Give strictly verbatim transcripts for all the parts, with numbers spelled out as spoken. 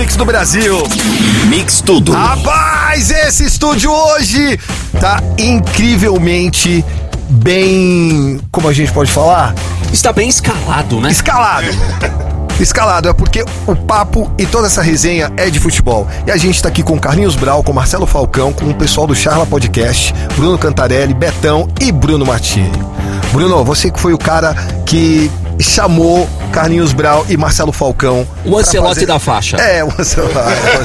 Mix do Brasil. Mix tudo. Rapaz, esse estúdio hoje tá incrivelmente bem... Como a gente pode falar? Está bem escalado, né? Escalado. Escalado, é porque o papo e toda essa resenha é de futebol. E a gente tá aqui com Carlinhos Brau, com Marcelo Falcão, com o pessoal do Charla Podcast, Bruno Cantarelli, Betão e Bruno Martini. Bruno, você que foi o cara que chamou Carlinhos Brau e Marcelo Falcão. O Ancelotti fazer... da faixa. É, o Ancelotti.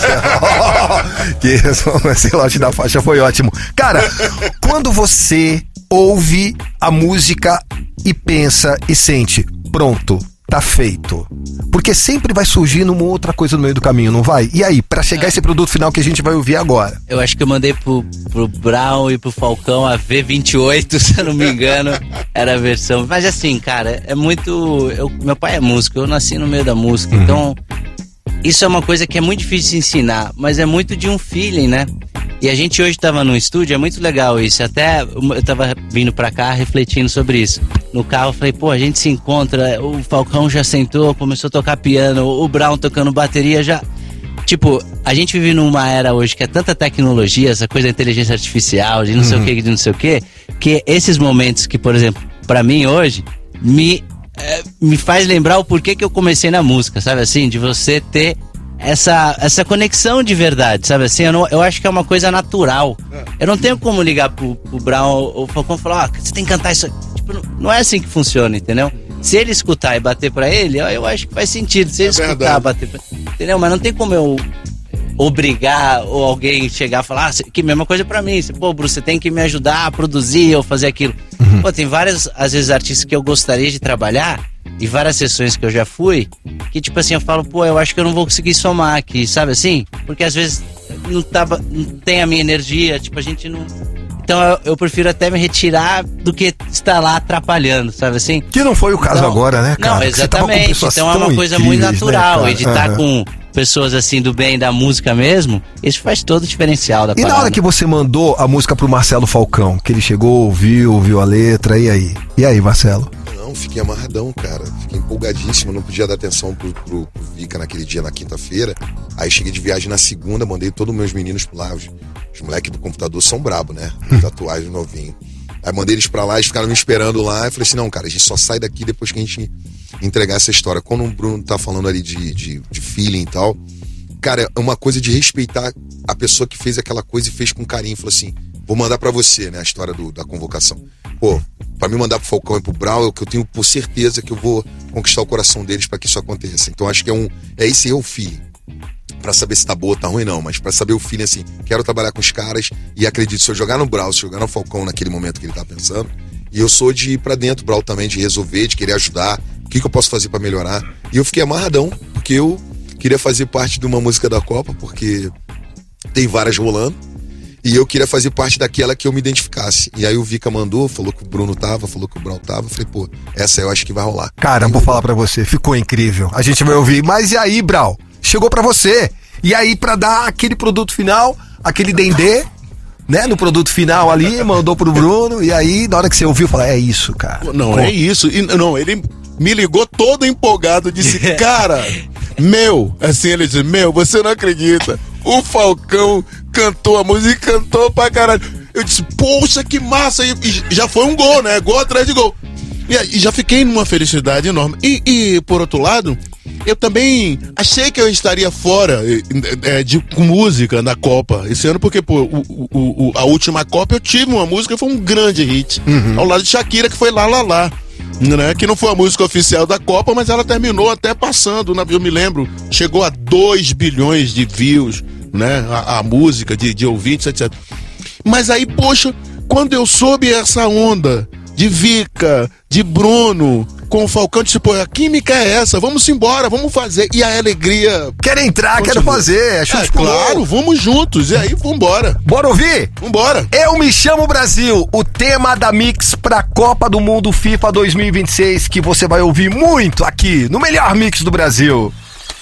Que isso, o Ancelotti da faixa foi ótimo. Cara, quando você ouve a música e pensa e sente, pronto, tá feito. Porque sempre vai surgindo uma outra coisa no meio do caminho, não vai? E aí, pra chegar é. esse produto final que a gente vai ouvir agora? Eu acho que eu mandei pro, pro Brown e pro Falcão a V vinte e oito, se eu não me engano, era a versão. Mas assim, cara, é muito... Eu, meu pai é músico, eu nasci no meio da música, uhum. Então isso é uma coisa que é muito difícil de ensinar, mas é muito de um feeling, né? E a gente hoje tava num estúdio, é muito legal isso. Até eu tava vindo pra cá refletindo sobre isso. No carro eu falei, pô, a gente se encontra, o Falcão já sentou, começou a tocar piano, o Brown tocando bateria já... Tipo, a gente vive numa era hoje que é tanta tecnologia, essa coisa da inteligência artificial, de não uhum. sei o que, de não sei o que, que esses momentos que, por exemplo, pra mim hoje, me, é, me faz lembrar o porquê que eu comecei na música, sabe assim? De você ter... Essa, essa conexão de verdade, sabe assim? Eu, não, eu acho que é uma coisa natural. Eu não tenho como ligar pro, pro Brown ou Falcão e falar, ah, você tem que cantar isso. Tipo, não, não é assim que funciona, entendeu? Se ele escutar e bater pra ele, eu, eu acho que faz sentido. Se ele é escutar e bater pra ele, entendeu? Mas não tem como eu obrigar ou alguém chegar e falar, ah, que mesma coisa pra mim. Pô, Bruce, você tem que me ajudar a produzir ou fazer aquilo. Uhum. Pô, tem várias, às vezes, artistas que eu gostaria de trabalhar e várias sessões que eu já fui, que tipo assim, eu falo, pô, eu acho que eu não vou conseguir somar aqui, sabe assim? Porque às vezes não, tava, não tem a minha energia, tipo, a gente não... Então eu, eu prefiro até me retirar do que estar lá atrapalhando, sabe assim? Que não foi o caso então, agora, né, cara? Não, exatamente, então é uma coisa incríveis, muito natural, né, e de estar uhum. com pessoas assim do bem da música mesmo, isso faz todo o diferencial da E parada. Na hora que você mandou a música pro Marcelo Falcão, que ele chegou, ouviu, ouviu a letra, e aí? E aí, Marcelo? Não, fiquei amarradão, cara. Fiquei empolgadíssimo, não podia dar atenção pro, pro, pro Vika naquele dia, na quinta-feira. Aí cheguei de viagem na segunda, mandei todos os meus meninos pro lá. Os, os moleques do computador são brabo, né? Tatuagem novinho. Aí mandei eles pra lá, eles ficaram me esperando lá. E falei assim, não, cara, a gente só sai daqui depois que a gente entregar essa história. Quando o Bruno tá falando ali de, de, de feeling e tal, cara, é uma coisa de respeitar a pessoa que fez aquela coisa e fez com carinho. Falou assim, vou mandar pra você, né, a história do, da convocação. Pô, pra me mandar pro Falcão e pro Brown, é que eu tenho por certeza que eu vou conquistar o coração deles pra que isso aconteça. Então acho que é um, é esse é o feeling. Pra saber se tá boa ou tá ruim, não, mas pra saber o feeling, assim, quero trabalhar com os caras e acredito, se eu jogar no Brown, se eu jogar no Falcão naquele momento que ele tá pensando, e eu sou de ir pra dentro, Brown também, de resolver, de querer ajudar, o que que eu posso fazer pra melhorar. E eu fiquei amarradão, porque eu queria fazer parte de uma música da Copa, porque tem várias rolando, e eu queria fazer parte daquela que eu me identificasse. E aí o Vika mandou, falou que o Bruno tava, falou que o Brown tava. Eu falei, pô, essa eu acho que vai rolar. Cara, vou falar pra você, ficou incrível. A gente vai ouvir. Mas e aí, Brown? Chegou pra você. E aí, pra dar aquele produto final, aquele dendê, né? No produto final ali, mandou pro Bruno. E aí, na hora que você ouviu, falou, é isso, cara. Não, Pô. é isso. E, não, ele me ligou todo empolgado, disse, cara, meu, assim, ele disse, meu, você não acredita. O Falcão cantou a música e cantou pra caralho. Eu disse, poxa, que massa. E, e já foi um gol, né? Gol atrás de gol. E, e já fiquei numa felicidade enorme. E, e, por outro lado, eu também achei que eu estaria fora é, de, com música na Copa esse ano, porque, pô, o, o, o, a última Copa eu tive uma música, foi um grande hit. Uhum. Ao lado de Shakira, que foi Lá Lá Lá. Né? Que não foi a música oficial da Copa, mas ela terminou até passando, eu me lembro, chegou a dois bilhões de views, né? A, a música de, de ouvintes, etcétera. Mas aí, poxa, quando eu soube essa onda de Vika, de Bruno, com o Falcão, disse, pô, a química é essa, vamos embora, vamos fazer. E a alegria... Quero entrar, continua. Quero fazer. É, é claro, vamos juntos. E aí, vambora. Bora ouvir? Vambora. Eu Me Chamo Brasil, o tema da Mix pra Copa do Mundo FIFA dois mil e vinte e seis, que você vai ouvir muito aqui no melhor Mix do Brasil.